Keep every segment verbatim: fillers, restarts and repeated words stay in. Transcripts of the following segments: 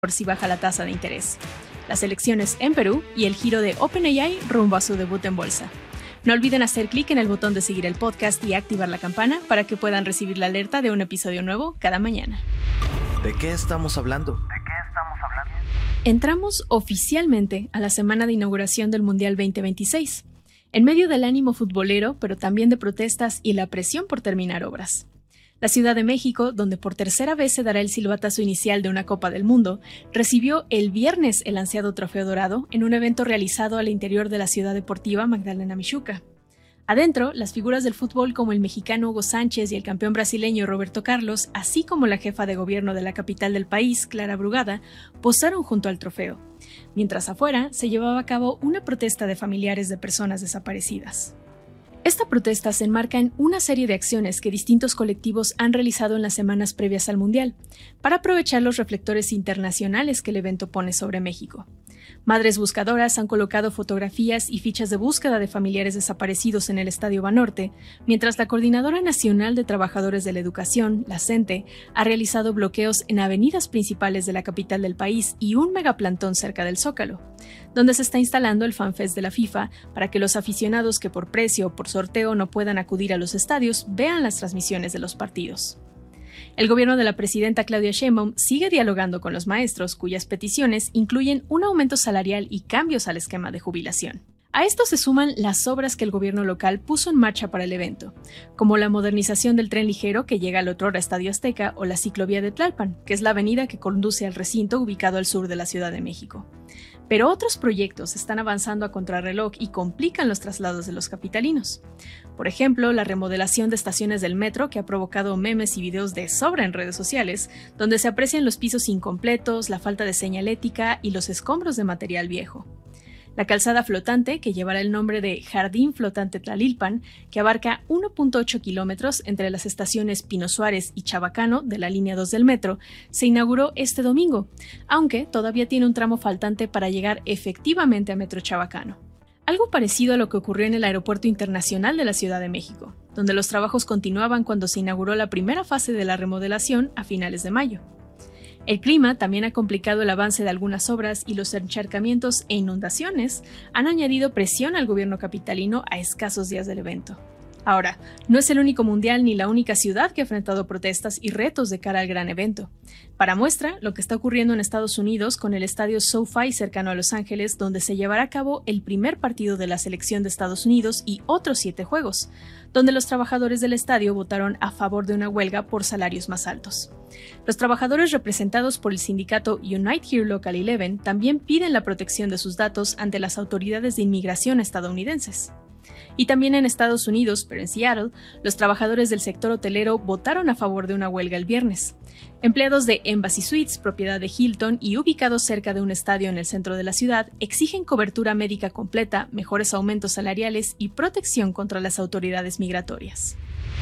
por si baja la tasa de interés, las elecciones en Perú y el giro de OpenAI rumbo a su debut en bolsa. No olviden hacer clic en el botón de seguir el podcast y activar la campana para que puedan recibir la alerta de un episodio nuevo cada mañana. ¿De qué estamos hablando? ¿De qué estamos hablando? Entramos oficialmente a la semana de inauguración del Mundial veinte veintiséis, en medio del ánimo futbolero, pero también de protestas y la presión por terminar obras. La Ciudad de México, donde por tercera vez se dará el silbatazo inicial de una Copa del Mundo, recibió el viernes el ansiado Trofeo Dorado en un evento realizado al interior de la ciudad deportiva Magdalena Mixhuca. Adentro, las figuras del fútbol como el mexicano Hugo Sánchez y el campeón brasileño Roberto Carlos, así como la jefa de gobierno de la capital del país, Clara Brugada, posaron junto al trofeo, mientras afuera se llevaba a cabo una protesta de familiares de personas desaparecidas. Esta protesta se enmarca en una serie de acciones que distintos colectivos han realizado en las semanas previas al Mundial, para aprovechar los reflectores internacionales que el evento pone sobre México. Madres buscadoras han colocado fotografías y fichas de búsqueda de familiares desaparecidos en el Estadio Banorte, mientras la Coordinadora Nacional de Trabajadores de la Educación, la CENTE, ha realizado bloqueos en avenidas principales de la capital del país y un megaplantón cerca del Zócalo, donde se está instalando el FanFest de la FIFA para que los aficionados que por precio o por sorteo no puedan acudir a los estadios vean las transmisiones de los partidos. El gobierno de la presidenta Claudia Sheinbaum sigue dialogando con los maestros, cuyas peticiones incluyen un aumento salarial y cambios al esquema de jubilación. A esto se suman las obras que el gobierno local puso en marcha para el evento, como la modernización del tren ligero que llega al otrora Estadio Azteca o la ciclovía de Tlalpan, que es la avenida que conduce al recinto ubicado al sur de la Ciudad de México. Pero otros proyectos están avanzando a contrarreloj y complican los traslados de los capitalinos. Por ejemplo, la remodelación de estaciones del metro, que ha provocado memes y videos de sobra en redes sociales, donde se aprecian los pisos incompletos, la falta de señalética y los escombros de material viejo. La calzada flotante, que llevará el nombre de Jardín Flotante Tlalilpan, que abarca uno punto ocho kilómetros entre las estaciones Pino Suárez y Chabacano de la línea dos del metro, se inauguró este domingo, aunque todavía tiene un tramo faltante para llegar efectivamente a Metro Chabacano. Algo parecido a lo que ocurrió en el Aeropuerto Internacional de la Ciudad de México, donde los trabajos continuaban cuando se inauguró la primera fase de la remodelación a finales de mayo. El clima también ha complicado el avance de algunas obras y los encharcamientos e inundaciones han añadido presión al gobierno capitalino a escasos días del evento. Ahora, no es el único mundial ni la única ciudad que ha enfrentado protestas y retos de cara al gran evento. Para muestra, lo que está ocurriendo en Estados Unidos con el estadio SoFi cercano a Los Ángeles, donde se llevará a cabo el primer partido de la selección de Estados Unidos y otros siete juegos, donde los trabajadores del estadio votaron a favor de una huelga por salarios más altos. Los trabajadores representados por el sindicato Unite Here Local once también piden la protección de sus datos ante las autoridades de inmigración estadounidenses. Y también en Estados Unidos, pero en Seattle, los trabajadores del sector hotelero votaron a favor de una huelga el viernes. Empleados de Embassy Suites, propiedad de Hilton y ubicados cerca de un estadio en el centro de la ciudad, exigen cobertura médica completa, mejores aumentos salariales y protección contra las autoridades migratorias.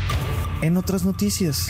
En otras noticias.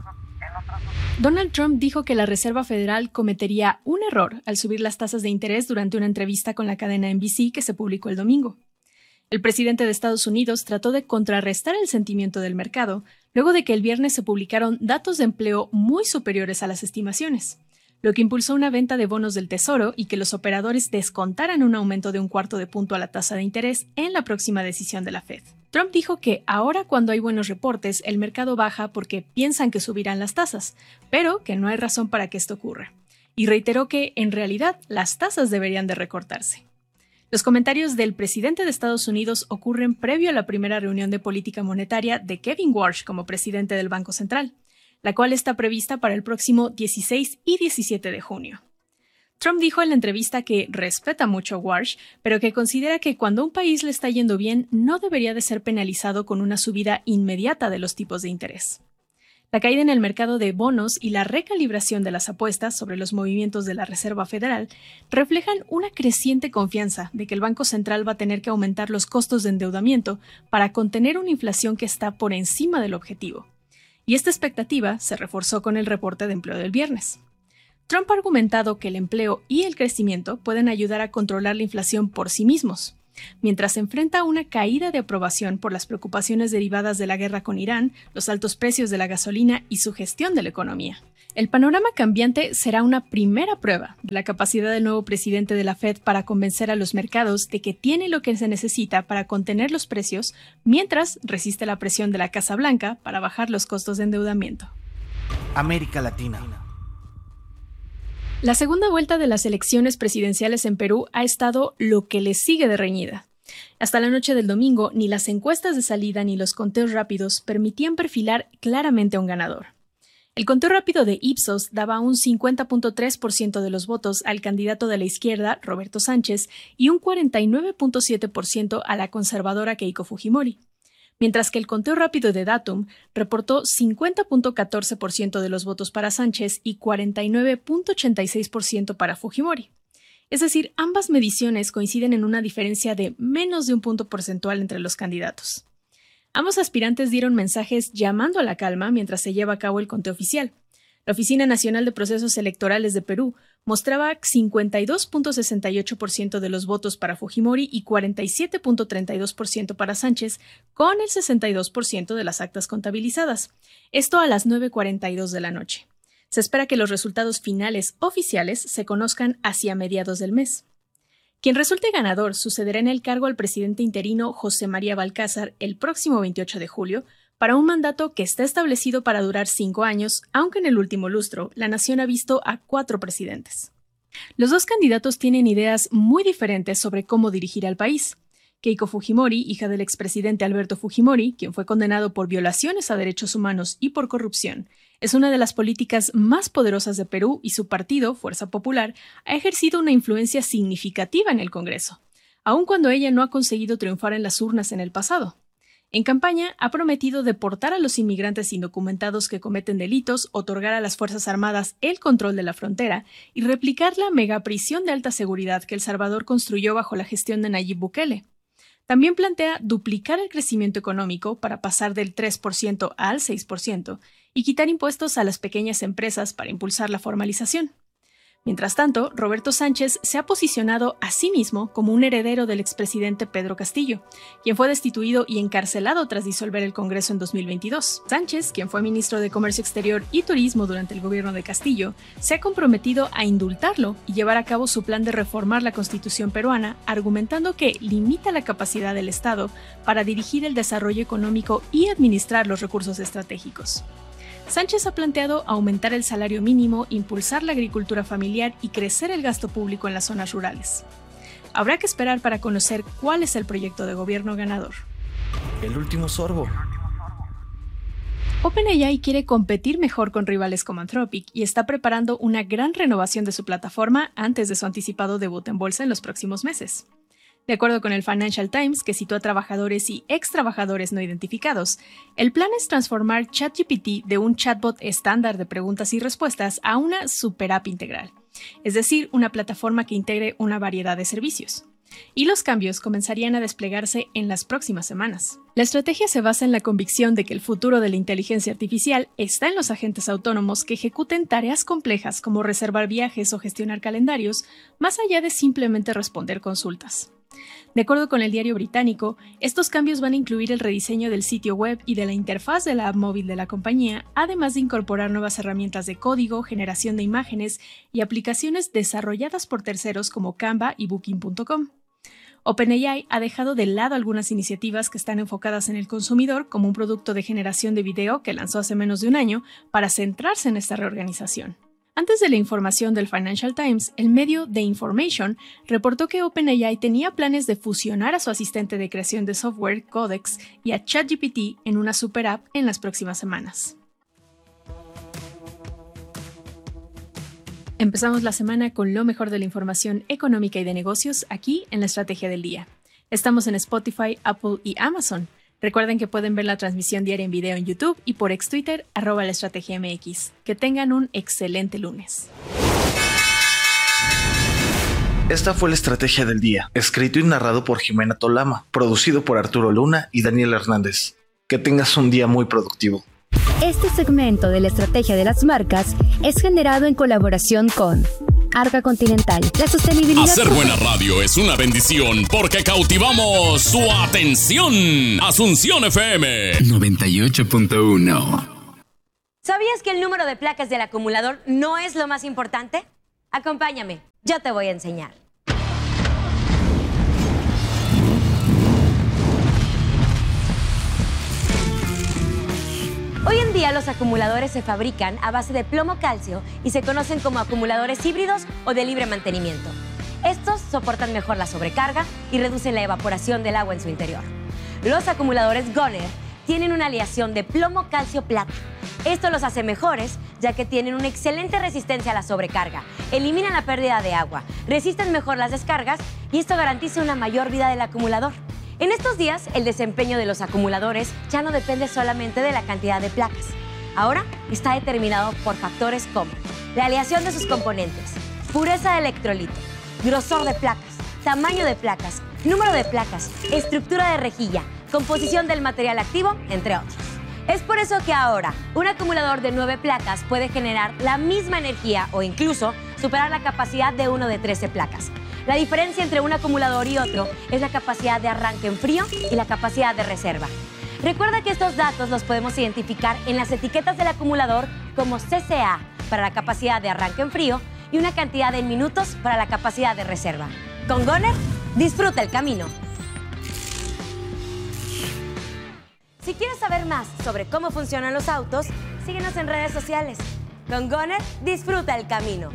Donald Trump dijo que la Reserva Federal cometería un error al subir las tasas de interés durante una entrevista con la cadena N B C que se publicó el domingo. El presidente de Estados Unidos trató de contrarrestar el sentimiento del mercado, luego de que el viernes se publicaron datos de empleo muy superiores a las estimaciones, lo que impulsó una venta de bonos del Tesoro y que los operadores descontaran un aumento de un cuarto de punto a la tasa de interés en la próxima decisión de la Fed. Trump dijo que ahora cuando hay buenos reportes, el mercado baja porque piensan que subirán las tasas, pero que no hay razón para que esto ocurra. Y reiteró que, en realidad, las tasas deberían de recortarse. Los comentarios del presidente de Estados Unidos ocurren previo a la primera reunión de política monetaria de Kevin Warsh como presidente del Banco Central, la cual está prevista para el próximo dieciséis y diecisiete de junio. Trump dijo en la entrevista que respeta mucho a Warsh, pero que considera que cuando un país le está yendo bien no debería de ser penalizado con una subida inmediata de los tipos de interés. La caída en el mercado de bonos y la recalibración de las apuestas sobre los movimientos de la Reserva Federal reflejan una creciente confianza de que el Banco Central va a tener que aumentar los costos de endeudamiento para contener una inflación que está por encima del objetivo. Y esta expectativa se reforzó con el reporte de empleo del viernes. Trump ha argumentado que el empleo y el crecimiento pueden ayudar a controlar la inflación por sí mismos, mientras se enfrenta a una caída de aprobación por las preocupaciones derivadas de la guerra con Irán, los altos precios de la gasolina y su gestión de la economía. El panorama cambiante será una primera prueba de la capacidad del nuevo presidente de la Fed para convencer a los mercados de que tiene lo que se necesita para contener los precios, mientras resiste la presión de la Casa Blanca para bajar los costos de endeudamiento. América Latina. La segunda vuelta de las elecciones presidenciales en Perú ha estado lo que le sigue de reñida. Hasta la noche del domingo, ni las encuestas de salida ni los conteos rápidos permitían perfilar claramente a un ganador. El conteo rápido de Ipsos daba un cincuenta punto tres por ciento de los votos al candidato de la izquierda, Roberto Sánchez, y un cuarenta y nueve punto siete por ciento a la conservadora Keiko Fujimori, mientras que el conteo rápido de Datum reportó cincuenta punto catorce por ciento de los votos para Sánchez y cuarenta y nueve punto ochenta y seis por ciento para Fujimori. Es decir, ambas mediciones coinciden en una diferencia de menos de un punto porcentual entre los candidatos. Ambos aspirantes dieron mensajes llamando a la calma mientras se lleva a cabo el conteo oficial. La Oficina Nacional de Procesos Electorales de Perú mostraba cincuenta y dos punto sesenta y ocho por ciento de los votos para Fujimori y cuarenta y siete punto treinta y dos por ciento para Sánchez, con el sesenta y dos por ciento de las actas contabilizadas. Esto a las nueve cuarenta y dos de la noche. Se espera que los resultados finales oficiales se conozcan hacia mediados del mes. Quien resulte ganador sucederá en el cargo al presidente interino José María Balcázar el próximo veintiocho de julio, para un mandato que está establecido para durar cinco años, aunque en el último lustro la nación ha visto a cuatro presidentes. Los dos candidatos tienen ideas muy diferentes sobre cómo dirigir al país. Keiko Fujimori, hija del expresidente Alberto Fujimori, quien fue condenado por violaciones a derechos humanos y por corrupción, es una de las políticas más poderosas de Perú y su partido, Fuerza Popular, ha ejercido una influencia significativa en el Congreso, aun cuando ella no ha conseguido triunfar en las urnas en el pasado. En campaña, ha prometido deportar a los inmigrantes indocumentados que cometen delitos, otorgar a las Fuerzas Armadas el control de la frontera y replicar la megaprisión de alta seguridad que El Salvador construyó bajo la gestión de Nayib Bukele. También plantea duplicar el crecimiento económico para pasar del tres por ciento al seis por ciento y quitar impuestos a las pequeñas empresas para impulsar la formalización. Mientras tanto, Roberto Sánchez se ha posicionado a sí mismo como un heredero del expresidente Pedro Castillo, quien fue destituido y encarcelado tras disolver el Congreso en dos mil veintidós. Sánchez, quien fue ministro de Comercio Exterior y Turismo durante el gobierno de Castillo, se ha comprometido a indultarlo y llevar a cabo su plan de reformar la Constitución peruana, argumentando que limita la capacidad del Estado para dirigir el desarrollo económico y administrar los recursos estratégicos. Sánchez ha planteado aumentar el salario mínimo, impulsar la agricultura familiar y crecer el gasto público en las zonas rurales. Habrá que esperar para conocer cuál es el proyecto de gobierno ganador. El último sorbo. OpenAI quiere competir mejor con rivales como Anthropic y está preparando una gran renovación de su plataforma antes de su anticipado debut en bolsa en los próximos meses. De acuerdo con el Financial Times, que citó a trabajadores y ex trabajadores no identificados, el plan es transformar ChatGPT de un chatbot estándar de preguntas y respuestas a una super app integral, es decir, una plataforma que integre una variedad de servicios. Y los cambios comenzarían a desplegarse en las próximas semanas. La estrategia se basa en la convicción de que el futuro de la inteligencia artificial está en los agentes autónomos que ejecuten tareas complejas como reservar viajes o gestionar calendarios, más allá de simplemente responder consultas. De acuerdo con el diario británico, estos cambios van a incluir el rediseño del sitio web y de la interfaz de la app móvil de la compañía, además de incorporar nuevas herramientas de código, generación de imágenes y aplicaciones desarrolladas por terceros como Canva y Booking punto com. OpenAI ha dejado de lado algunas iniciativas que están enfocadas en el consumidor, como un producto de generación de video que lanzó hace menos de un año, para centrarse en esta reorganización. Antes de la información del Financial Times, el medio The Information reportó que OpenAI tenía planes de fusionar a su asistente de creación de software, Codex, y a ChatGPT en una super app en las próximas semanas. Empezamos la semana con lo mejor de la información económica y de negocios aquí en la Estrategia del Día. Estamos en Spotify, Apple y Amazon. Recuerden que pueden ver la transmisión diaria en video en YouTube y por ex Twitter, arroba la estrategia M X. Que tengan un excelente lunes. Esta fue la Estrategia del Día, escrito y narrado por Jimena Tolama, producido por Arturo Luna y Daniel Hernández. Que tengas un día muy productivo. Este segmento de la Estrategia de las Marcas es generado en colaboración con Arca Continental. La sostenibilidad... Hacer buena radio es una bendición porque cautivamos su atención. Asunción F M noventa y ocho punto uno. ¿Sabías que el número de placas del acumulador no es lo más importante? Acompáñame, yo te voy a enseñar. Hoy en día los acumuladores se fabrican a base de plomo-calcio y se conocen como acumuladores híbridos o de libre mantenimiento. Estos soportan mejor la sobrecarga y reducen la evaporación del agua en su interior. Los acumuladores Goner tienen una aleación de plomo-calcio-plata. Esto los hace mejores ya que tienen una excelente resistencia a la sobrecarga, eliminan la pérdida de agua, resisten mejor las descargas y esto garantiza una mayor vida del acumulador. En estos días, el desempeño de los acumuladores ya no depende solamente de la cantidad de placas. Ahora está determinado por factores como la aleación de sus componentes, pureza de electrolito, grosor de placas, tamaño de placas, número de placas, estructura de rejilla, composición del material activo, entre otros. Es por eso que ahora un acumulador de nueve placas puede generar la misma energía o incluso superar la capacidad de uno de trece placas. La diferencia entre un acumulador y otro es la capacidad de arranque en frío y la capacidad de reserva. Recuerda que estos datos los podemos identificar en las etiquetas del acumulador como C C A para la capacidad de arranque en frío y una cantidad en minutos para la capacidad de reserva. Con Goner, disfruta el camino. Si quieres saber más sobre cómo funcionan los autos, síguenos en redes sociales. Con Goner, disfruta el camino.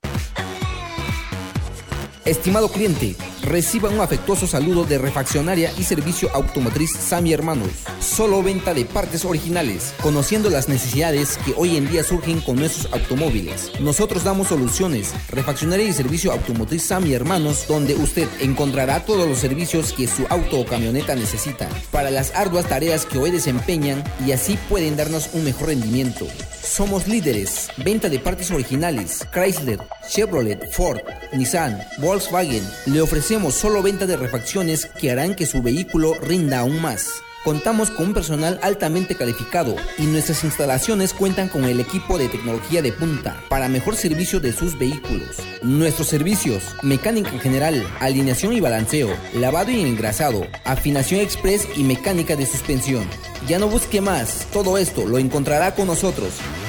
Estimado cliente, reciba un afectuoso saludo de Refaccionaria y Servicio Automotriz Sami Hermanos. Solo venta de partes originales, conociendo las necesidades que hoy en día surgen con nuestros automóviles. Nosotros damos soluciones. Refaccionaria y Servicio Automotriz Sami Hermanos, donde usted encontrará todos los servicios que su auto o camioneta necesita para las arduas tareas que hoy desempeñan y así pueden darnos un mejor rendimiento. Somos líderes, venta de partes originales, Chrysler, Chevrolet, Ford, Nissan, Volkswagen. Le ofrecemos solo venta de refacciones que harán que su vehículo rinda aún más. Contamos con un personal altamente calificado y nuestras instalaciones cuentan con el equipo de tecnología de punta para mejor servicio de sus vehículos. Nuestros servicios: mecánica general, alineación y balanceo, lavado y engrasado, afinación express y mecánica de suspensión. Ya no busque más, todo esto lo encontrará con nosotros.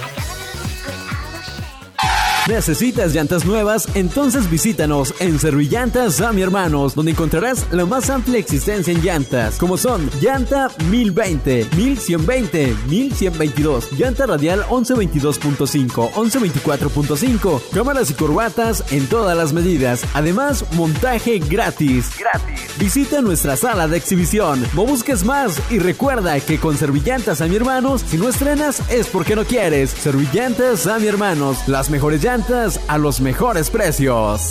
¿Necesitas llantas nuevas? Entonces visítanos en Servillantas Sami Hermanos, donde encontrarás la más amplia existencia en llantas, como son llanta mil veinte, mil ciento veinte, mil ciento veintidós, llanta radial once veintidós punto cinco, once veinticuatro punto cinco, cámaras y curvatas en todas las medidas. Además, montaje gratis. Gratis. Visita nuestra sala de exhibición. No busques más y recuerda que con Servillantas Sami Hermanos, si no estrenas es porque no quieres. Servillantas Sami Hermanos, las mejores llantas a los mejores precios.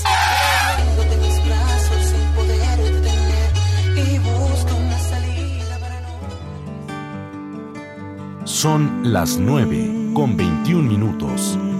Son las nueve con veintiún minutos.